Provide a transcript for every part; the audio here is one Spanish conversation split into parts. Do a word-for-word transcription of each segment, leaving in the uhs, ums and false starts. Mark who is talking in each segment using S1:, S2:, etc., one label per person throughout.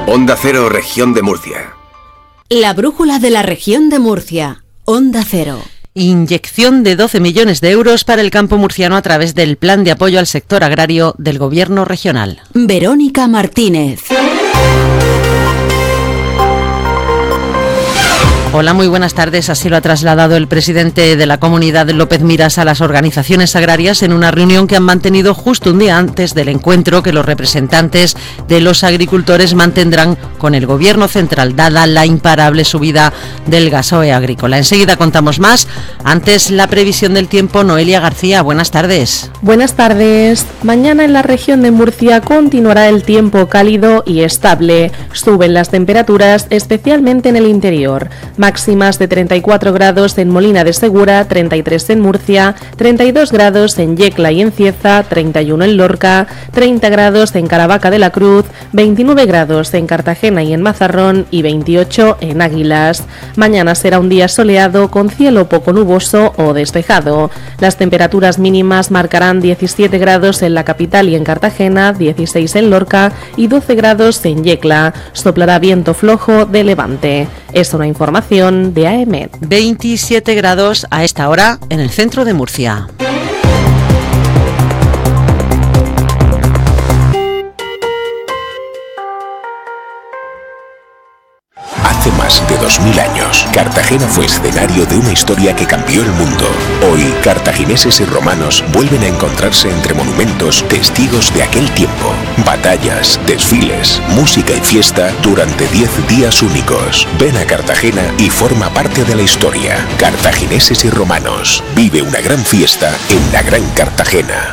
S1: Onda Cero, Región de Murcia.
S2: La brújula de la Región de Murcia. Onda Cero.
S3: Inyección de doce millones de euros para el campo murciano a través del Plan de Apoyo al Sector Agrario del Gobierno Regional.
S2: Verónica Martínez.
S3: Hola, muy buenas tardes. Así lo ha trasladado el presidente de la comunidad, López Miras, a las organizaciones agrarias en una reunión que han mantenido justo un día antes del encuentro que los representantes de los agricultores mantendrán con el Gobierno central, dada la imparable subida del gasoil agrícola. Enseguida contamos más. Antes, la previsión del tiempo. Noelia García, buenas tardes.
S4: Buenas tardes. Mañana en la región de Murcia continuará el tiempo cálido y estable. Suben las temperaturas, especialmente en el interior. Máximas de treinta y cuatro grados en Molina de Segura, treinta y tres en Murcia, treinta y dos grados en Yecla y en Cieza, treinta y uno en Lorca, treinta grados en Caravaca de la Cruz, veintinueve grados en Cartagena y en Mazarrón y veintiocho en Águilas. Mañana será un día soleado con cielo poco nuboso o despejado. Las temperaturas mínimas marcarán diecisiete grados en la capital y en Cartagena, dieciséis en Lorca y doce grados en Yecla. Soplará viento flojo de levante. Es una información de A E M E D.
S3: veintisiete grados a esta hora en el centro de Murcia.
S1: Hace más de dos mil años, Cartagena fue escenario de una historia que cambió el mundo. Hoy, cartagineses y romanos vuelven a encontrarse entre monumentos, testigos de aquel tiempo. Batallas, desfiles, música y fiesta durante diez días únicos. Ven a Cartagena y forma parte de la historia. Cartagineses y romanos. Vive una gran fiesta en la Gran Cartagena.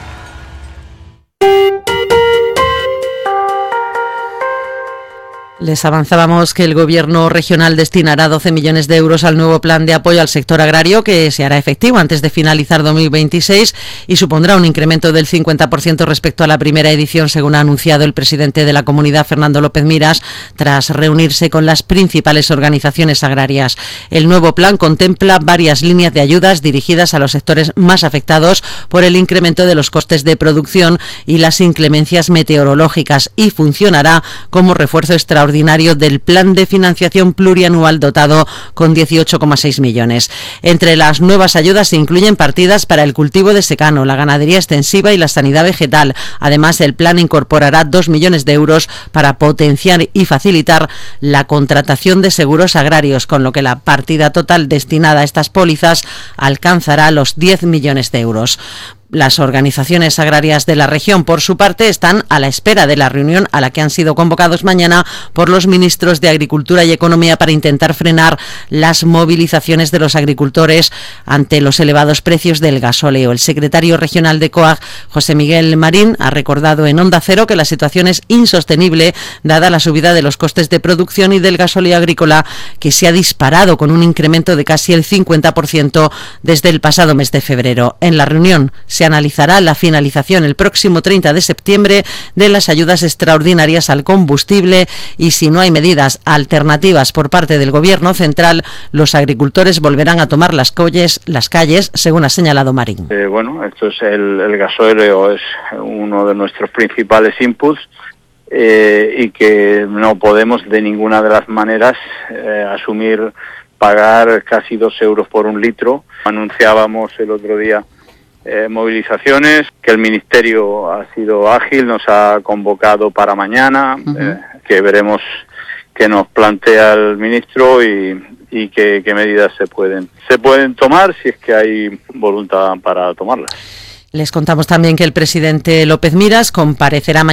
S3: Les avanzábamos que el Gobierno regional destinará doce millones de euros al nuevo plan de apoyo al sector agrario que se hará efectivo antes de finalizar dos mil veintiséis y supondrá un incremento del cincuenta por ciento respecto a la primera edición, según ha anunciado el presidente de la comunidad, Fernando López Miras, tras reunirse con las principales organizaciones agrarias. El nuevo plan contempla varias líneas de ayudas dirigidas a los sectores más afectados por el incremento de los costes de producción y las inclemencias meteorológicas y funcionará como refuerzo extraordinario ordinario del plan de financiación plurianual dotado con dieciocho coma seis millones. Entre las nuevas ayudas se incluyen partidas para el cultivo de secano, la ganadería extensiva y la sanidad vegetal. Además, el plan incorporará dos millones de euros para potenciar y facilitar la contratación de seguros agrarios, con lo que la partida total destinada a estas pólizas alcanzará los diez millones de euros. Las organizaciones agrarias de la región, por su parte, están a la espera de la reunión a la que han sido convocados mañana por los ministros de Agricultura y Economía para intentar frenar las movilizaciones de los agricultores ante los elevados precios del gasóleo. El secretario regional de COAG, José Miguel Marín, ha recordado en Onda Cero que la situación es insostenible dada la subida de los costes de producción y del gasóleo agrícola, que se ha disparado con un incremento de casi el cincuenta por ciento desde el pasado mes de febrero. En la reunión se analizará la finalización el próximo treinta de septiembre de las ayudas extraordinarias al combustible y si no hay medidas alternativas por parte del Gobierno central, los agricultores volverán a tomar las calles, las calles según ha señalado Marín.
S5: Eh, bueno, esto es el, el gasóleo es uno de nuestros principales inputs eh, y que no podemos de ninguna de las maneras eh, asumir pagar casi dos euros por un litro. Anunciábamos el otro día Eh, movilizaciones, que el Ministerio ha sido ágil, nos ha convocado para mañana, uh-huh. eh, que veremos qué nos plantea el ministro y, y qué, qué medidas se pueden, se pueden tomar si es que hay voluntad para tomarlas.
S3: Les contamos también que el presidente López Miras comparecerá mañana